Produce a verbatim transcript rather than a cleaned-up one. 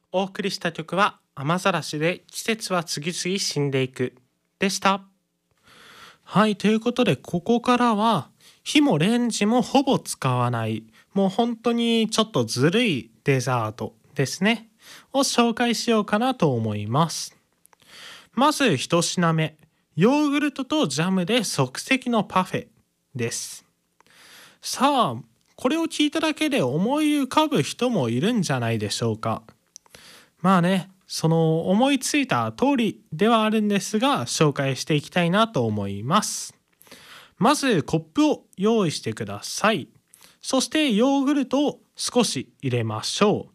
お送りした曲は雨ざらしで季節は次々死んでいくでした。はい、ということでここからは火もレンジもほぼ使わない、もう本当にちょっとずるいデザートですねを紹介しようかなと思います。まず一品目、ヨーグルトとジャムで即席のパフェです。さあ、これを聞いただけで思い浮かぶ人もいるんじゃないでしょうか。まあね、その思いついた通りではあるんですが、紹介していきたいなと思います。まずコップを用意してください。そしてヨーグルトを少し入れましょう。